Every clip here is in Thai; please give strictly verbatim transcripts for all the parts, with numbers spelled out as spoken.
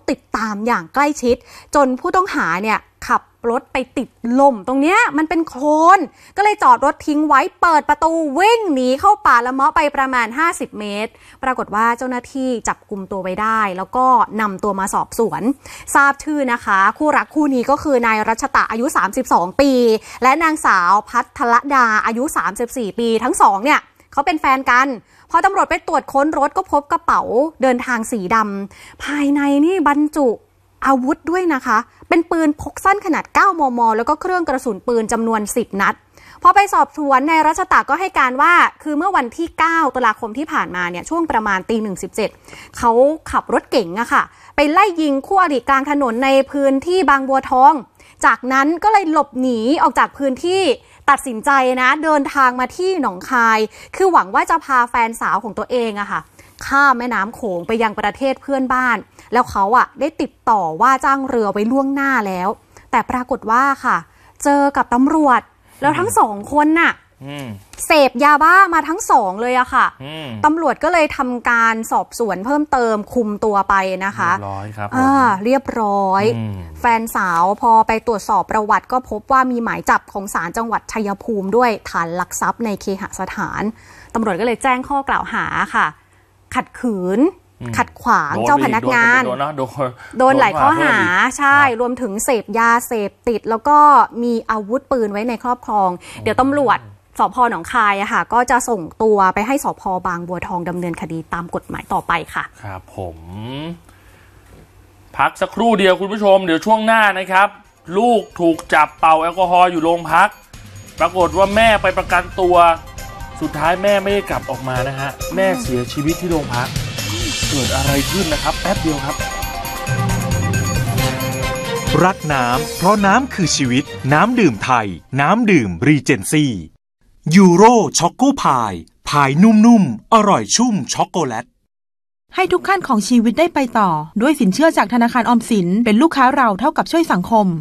ติดตามอย่างใกล้ชิดจนผู้ต้องหาเนี่ยขับรถไปติดลมตรงเนี้ยมันเป็นโคลนก็เลยจอดรถทิ้งไว้เปิดประตูวิ่งหนีเข้าป่าละเมาะไปประมาณห้าสิบเมตรปรากฏว่าเจ้าหน้าที่จับกุมตัวไว้ได้แล้วก็นำตัวมาสอบสวนทราบชื่อนะคะคู่รักคู่นี้ก็คือนายรัชตะอายุสามสิบสองปีและนางสาวพัทรดาอายุสามสิบสี่ปีทั้งสองเนี่ยเขาเป็นแฟนกันพอตำรวจไปตรวจค้นรถก็พบกระเป๋าเดินทางสีดำภายในนี่บรรจุอาวุธด้วยนะคะเป็นปืนพกสั้นขนาดเก้ามมแล้วก็เครื่องกระสุนปืนจำนวนสิบนัดพอไปสอบสวนนายรัชตะก็ให้การว่าคือเมื่อวันที่เก้าตุลาคมที่ผ่านมาเนี่ยช่วงประมาณตีหนึ่งสิบเจ็ดเขาขับรถเก๋งอะค่ะไปไล่ยิงคู่อริกลางถนนในพื้นที่บางบัวทองจากนั้นก็เลยหลบหนีออกจากพื้นที่ตัดสินใจนะเดินทางมาที่หนองคายคือหวังว่าจะพาแฟนสาวของตัวเองอะค่ะข้ามแม่น้ำโขงไปยังประเทศเพื่อนบ้านแล้วเขาอะได้ติดต่อว่าจ้างเรือไว้ล่วงหน้าแล้วแต่ปรากฏว่าค่ะเจอกับตำรวจแล้วทั้งสองคนน่ะเสพยาบ้ามาทั้งสองเลยอะค่ะตำรวจก็เลยทำการสอบสวนเพิ่มเติมคุมตัวไปนะคะเรียบร้อยครับอ่าเรียบร้อยแฟนสาวพอไปตรวจสอบประวัติก็พบว่ามีหมายจับของศาลจังหวัดชัยภูมิด้วยฐานลักทรัพย์ในเคหสถานตำรวจก็เลยแจ้งข้อกล่าวหาค่ะขัดขืนขัดขวางเจ้าพนักงานโดนนะโดนโดนหลายข้อหาใช่รวมถึงเสพยาเสพติดแล้วก็มีอาวุธปืนไว้ในครอบครองเดี๋ยวตำรวจสภ.หนองคายอะค่ะก็จะส่งตัวไปให้สภ.บางบัวทองดำเนินคดีตามกฎหมายต่อไปค่ะครับผมพักสักครู่เดียวคุณผู้ชมเดี๋ยวช่วงหน้านะครับลูกถูกจับเป่าแอลกอฮอล์อยู่โรงพักปรากฏว่าแม่ไปประกันตัวสุดท้ายแม่ไม่ได้กลับออกมานะฮะแม่เสียชีวิตที่โรงพักเกิดอะไรขึ้นนะครับแป๊บเดียวครับรักน้ำเพราะน้ำคือชีวิตน้ำดื่มไทยน้ำดื่มรีเจนซี่ยูโรช็อกโกพายพายนุ่มๆอร่อยชุ่มช็อกโกแลตให้ทุกขั้นของชีวิตได้ไปต่อด้วยสินเชื่อจากธนาคารออมสินเป็นลูกค้าเราเท่ากับช่วยสังคม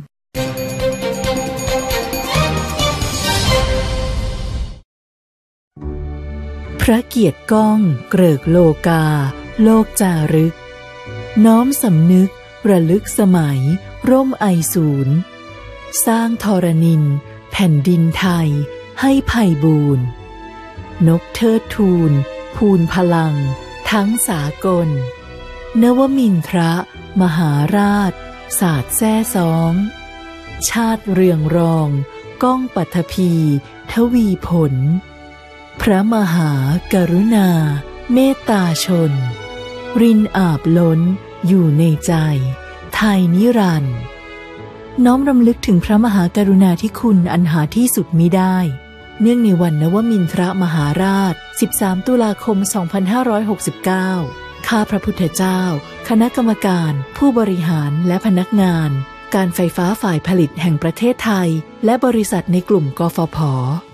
พระเกียรติก้องเกริกโลกาโลกจารึกน้อมสำนึกระลึกสมัยร่มไอศูนย์สร้างธรณินแผ่นดินไทยให้ไพบูรย์นกเทิดทูลภูนพลังทั้งสากลนวมินทรมหาราชศาสตร์แซ่ซ้องชาติเรืองรองก้องปัทภีทวีผลพระมหากรุณาเมตตาชนรินอาบล้นอยู่ในใจไทยนิรันดร์น้อมรำลึกถึงพระมหากรุณาธิคุณอันหาที่สุดมิได้เนื่องในวันนวมินทรมหาราชสิบสามตุลาคมสองพันห้าร้อยหกสิบเก้าข้าพระพุทธเจ้าคณะกรรมการผู้บริหารและพนักงานการไฟฟ้าฝ่ายผลิตแห่งประเทศไทยและบริษัทในกลุ่มกฟผ